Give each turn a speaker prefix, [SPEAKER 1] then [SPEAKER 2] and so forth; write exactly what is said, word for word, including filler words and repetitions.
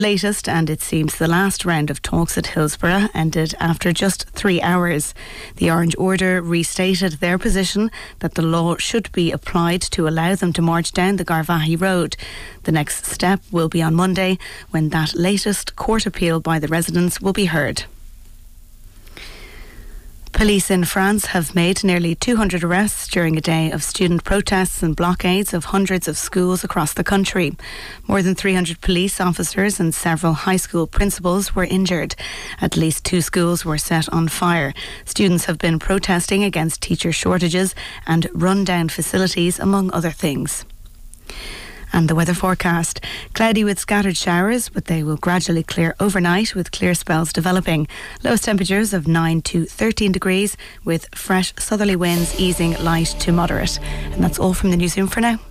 [SPEAKER 1] Latest, and it seems the last round of talks at Hillsborough ended after just three hours. The Orange Order restated their position that the law should be applied to allow them to march down the Garvaghey Road. The next step will be on Monday, when that latest court appeal by the residents will be heard. Police in France have made nearly two hundred arrests during a day of student protests and blockades of hundreds of schools across the country. More than three hundred police officers and several high school principals were injured. At least two schools were set on fire. Students have been protesting against teacher shortages and run-down facilities, among other things. And the weather forecast. Cloudy with scattered showers, but they will gradually clear overnight with clear spells developing. Lowest temperatures of nine to thirteen degrees with fresh southerly winds easing light to moderate. And that's all from the newsroom for now.